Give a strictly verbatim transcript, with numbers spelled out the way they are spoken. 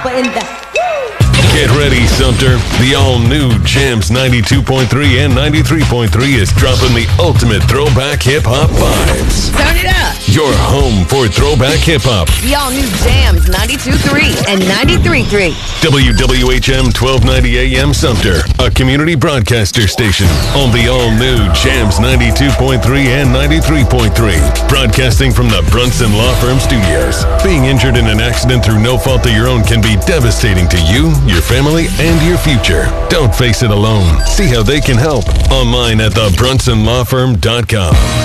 But in the Get ready, Sumter. The all-new Jams ninety-two point three and ninety-three point three is dropping the ultimate throwback hip-hop vibes. Turn it up. Your home for throwback hip-hop. The all-new Jams ninety-two point three and ninety-three point three. W W H M twelve ninety A M Sumter, a community broadcaster station on the all-new Jams ninety-two point three and ninety-three point three. Broadcasting from the Brunson Law Firm Studios. Being injured in an accident through no fault of your own can be devastating to you, your family, and your future. Don't face it alone. See how they can help online at the brunson law firm dot com.